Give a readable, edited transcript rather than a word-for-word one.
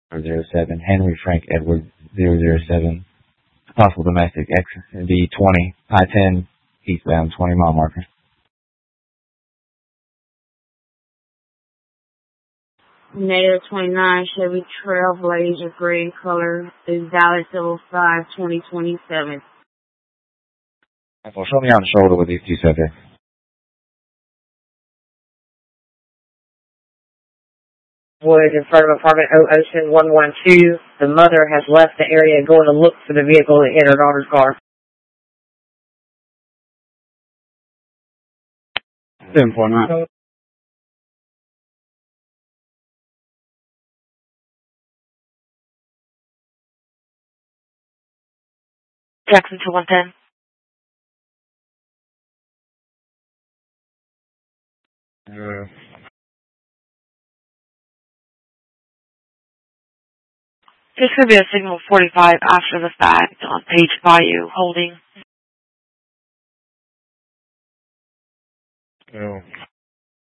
007, Henry Frank Edward 007, possible domestic exit B20, I-10, eastbound 20-mile marker. Native 29 Chevy Trailblazer gray in color is valid till 5/20/27. Well, show me on the shoulder with these two subjects. Wood in front of apartment Ocean 112. The mother has left the area going to look for the vehicle that hit her daughter's car. 749. Jackson to 110. This could be a signal 45 after the fact on Page Bayou holding. Oh.